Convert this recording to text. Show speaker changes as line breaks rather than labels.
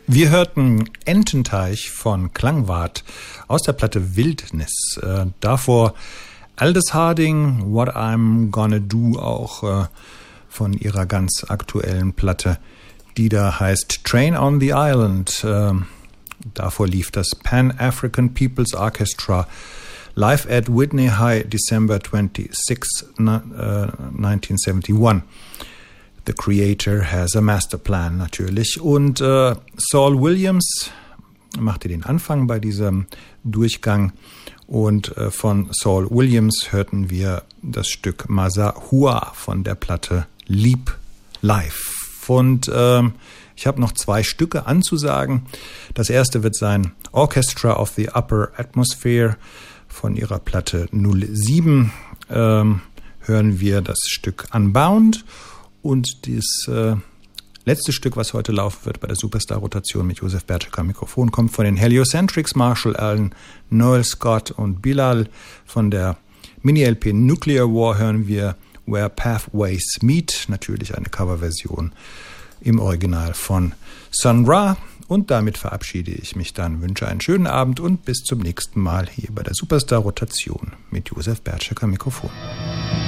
Wir hörten Ententeich von Klangwart aus der Platte Wildnis. Davor Aldous Harding, What I'm Gonna Do, auch von ihrer ganz aktuellen Platte, die da heißt Train on the Island. Davor lief das Pan-African People's Orchestra live at Whitney High, December 26, 1971. The Creator has a Master Plan natürlich. Und Saul Williams machte den Anfang bei diesem Durchgang. Und von Saul Williams hörten wir das Stück Mazahua von der Platte Leap Live. Und ich habe noch 2 Stücke anzusagen. Das erste wird sein Orchestra of the Upper Atmosphere von ihrer Platte 07. Hören wir das Stück Unbound. Und das letzte Stück, was heute laufen wird bei der Superstar-Rotation mit Josef Berczek am Mikrofon, kommt von den Heliocentrics, Marshall Allen, Noel Scott und Bilal. Von der Mini-LP Nuclear War hören wir Where Pathways Meet, natürlich eine Coverversion im Original von Sun Ra. Und damit verabschiede ich mich dann, wünsche einen schönen Abend und bis zum nächsten Mal hier bei der Superstar-Rotation mit Josef Berczek am Mikrofon.